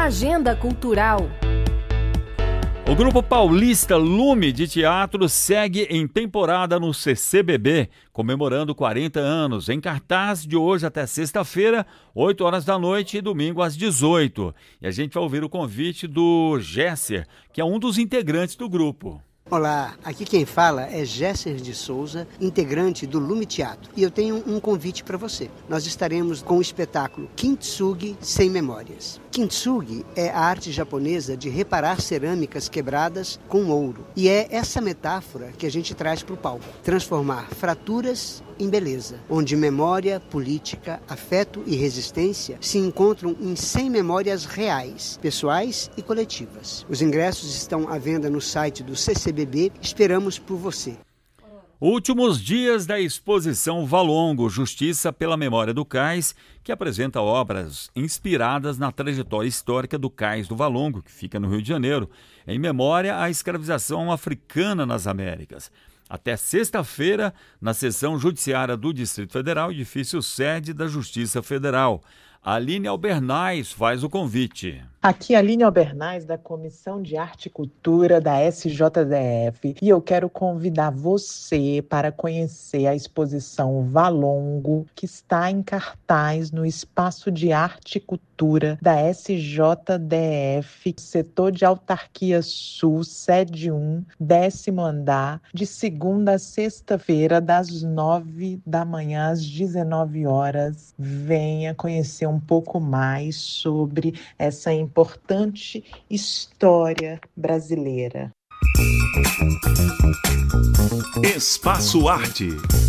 Agenda Cultural. O grupo paulista Lume de Teatro segue em temporada no CCBB, comemorando 40 anos, em cartaz de hoje até sexta-feira, 8 horas da noite e domingo às 18. E a gente vai ouvir o convite do Gesser, que é um dos integrantes do grupo. Olá, aqui quem fala é Gesser de Souza, integrante do Lume Teatro. E eu tenho um convite para você. Nós estaremos com o espetáculo Kintsugi Sem Memórias. Kintsugi é a arte japonesa de reparar cerâmicas quebradas com ouro. E é essa metáfora que a gente traz para o palco. Transformar fraturas em beleza, onde memória, política, afeto e resistência se encontram em 100 memórias reais, pessoais e coletivas. Os ingressos estão à venda no site do CCBB. Esperamos por você. Últimos dias da exposição Valongo, Justiça pela Memória do Cais, que apresenta obras inspiradas na trajetória histórica do Cais do Valongo, que fica no Rio de Janeiro, em memória à escravização africana nas Américas. Até sexta-feira, na seção judiciária do Distrito Federal, edifício sede da Justiça Federal. A Aline Albernaz faz o convite. Aqui é a Aline Albernaz, da Comissão de Arte e Cultura da SJDF, e eu quero convidar você para conhecer a exposição Valongo, que está em cartaz no Espaço de Arte e Cultura da SJDF, setor de Autarquia Sul, sede 1, 10º andar, de segunda a sexta-feira, das 9 da manhã às 19 horas. Venha conhecer um pouco mais sobre essa importante história brasileira. Espaço Arte.